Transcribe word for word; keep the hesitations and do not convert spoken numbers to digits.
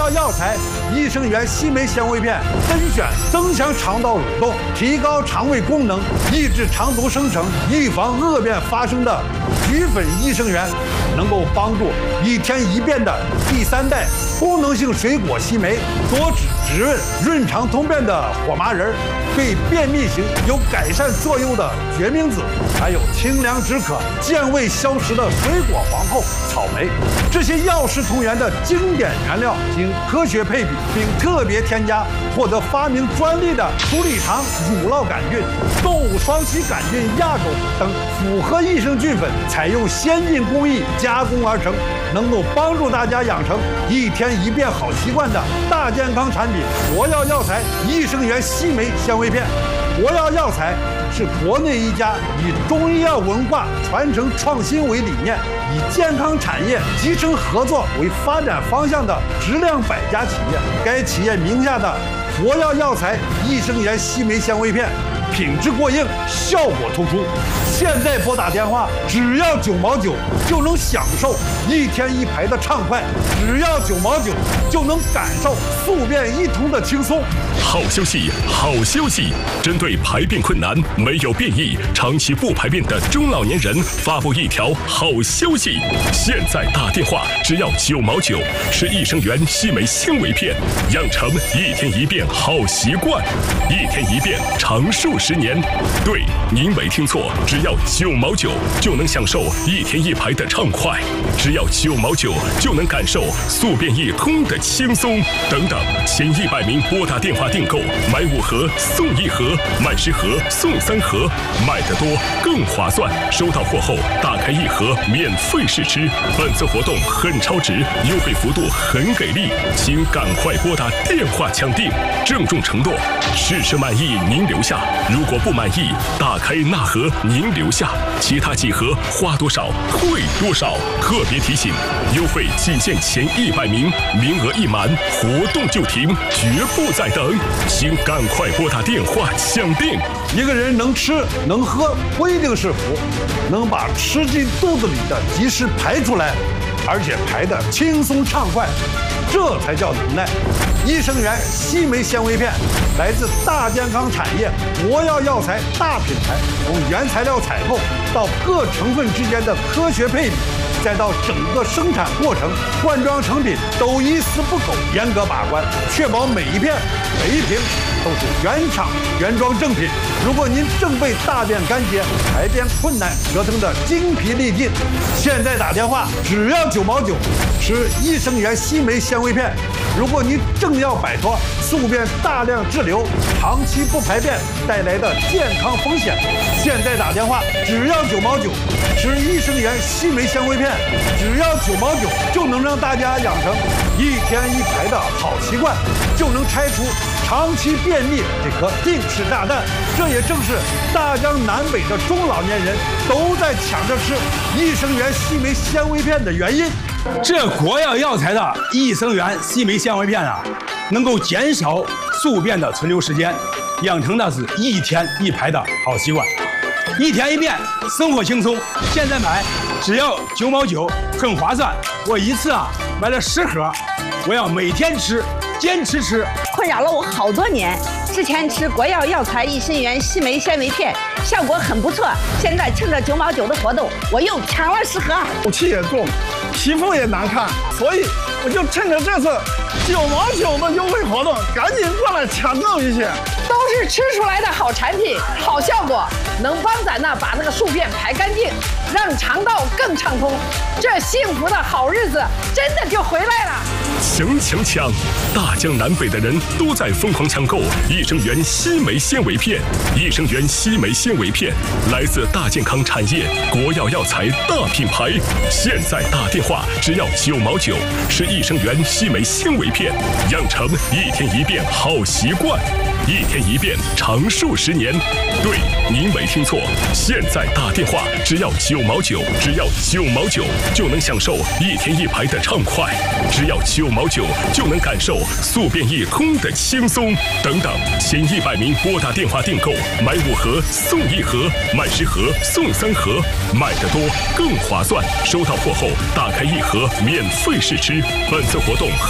药药材益生元硒镁纤维片甄选增强肠道蠕动、提高肠胃功能、抑制肠毒生成、预防恶变发生的菊粉益生元，能够帮助一天一变的第三代功能性水果硒镁，多脂滋润、润肠通便的火麻仁，对便秘型有改善作用的决明子，还有清凉止渴、健胃消食的水果皇后草莓。这些药食同源的经典原料，经科学配比，并特别添加获得发明专利的鼠李糖乳酪杆菌、动物双歧杆菌亚种等复合益生菌粉，采用先进工艺加工而成，能够帮助大家养成一天一变好习惯的大健康产品。国药药材益生元硒镁纤维片，国药药材是国内一家以中医药文化传承创新为理念，以健康产业集成合作为发展方向的质量百家企业。该企业名下的国药药材益生元硒镁纤维片，品质过硬，效果突出。现在拨打电话，只要九毛九就能享受一天一排的畅快，只要九毛九就能感受宿便一通的轻松。 好休息，好休息！针对排便困难、没有便意、长期不排便的中老年人，发布一条好消息：现在打电话只要九毛九，是益生元硒镁纤维片，养成一天一变好习惯，一天一变长寿十年。对，您没听错，只要九毛九就能享受一天一排的畅快，只要九毛九就能感受宿便一通的轻松。等等，前一百名拨打电话订购，买五盒送一盒，买十盒送三盒，买得多更划算。收到货后打开一盒免费试吃。本次活动很超值，优惠幅度很给力，请赶快拨打电话抢订。郑重承诺，试吃满意您留下，如果不满意，打开那盒您留下，其他几盒花多少退多少。特别提醒，优惠仅限前一百名，名额一满活动就停，绝不再等，请赶快拨打电话抢订。 一个人能吃能喝不一定是福，能把吃进肚子里的及时排出来，而且排得轻松畅快，这才叫能耐。益生元硒镁纤维片来自大健康产业国药药材大品牌，从原材料采购到各成分之间的科学配比，再到整个生产过程灌装成品都一丝不苟，严格把关，确保每一片每一瓶都是原厂原装正品。如果您正被大便干结、排便困难折腾得精疲力尽，现在打电话只要九毛九，吃益生元硒镁纤维片。如果您正要摆脱宿便大量滞留、长期不排便带来的健康风险，现在打电话只要九毛九，吃益生元硒镁纤维片，只要九毛九就能让大家养成一天一排的好习惯，就能拆除长期便秘这颗定时炸弹。这也正是大江南北的中老年人都在抢着吃益生元硒镁纤维片的原因。 这国药药材的益生元硒镁纤维片啊，能够减少宿便的存留时间，养成的是一天一排的好习惯，一天一变，生活轻松。现在买只要九毛九，很划算。我一次啊买了十盒，我要每天吃，坚持吃。 困扰了我好多年，之前吃国药药材益生元硒镁纤维片，效果很不错。现在趁着九毛九的活动，我又抢了十盒。 口气也重，皮肤也难看，所以我就趁着这次九毛九的优惠活动，赶紧过来抢购一些。 都是吃出来的好产品，好效果，能帮咱呢把那个宿便排干净，让肠道更畅通。这幸福的好日子真的就回来了。 抢抢抢！大江南北的人都在疯狂抢购益生元硒镁纤维片。益生元硒镁纤维片来自大健康产业国药药材大品牌，现在打电话只要九毛九，是益生元硒镁纤维片，养成一天一变好习惯，一天一变长寿十年。对，您没听错，现在打电话只要九毛九，只要九毛九就能享受一天一排的畅快，只要九毛九就能感受宿便一通的轻松。等等，前一百名拨打电话订购，买五盒送一盒，买十盒送三盒，买得多更划算。收到货后打开一盒免费试吃。本次活动